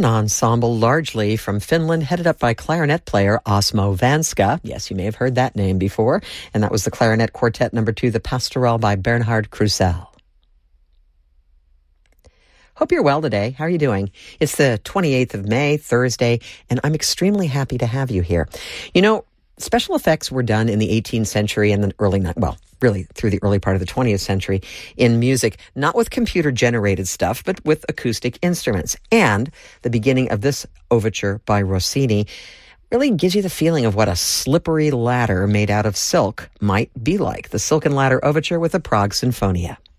An ensemble largely from Finland, headed up by clarinet player Osmo Vanska. Yes, you may have heard that name before. And that was the Clarinet Quartet No. 2, the Pastoral by Bernhard Krusell. Hope you're well today. How are you doing? It's the 28th of May, Thursday, and I'm extremely happy to have you here. You know, special effects were done in the 18th century and the really through the early part of the 20th century in music, not with computer-generated stuff, but with acoustic instruments. And the beginning of this overture by Rossini really gives you the feeling of what a slippery ladder made out of silk might be like. The Silken Ladder Overture with the Prague Sinfonia.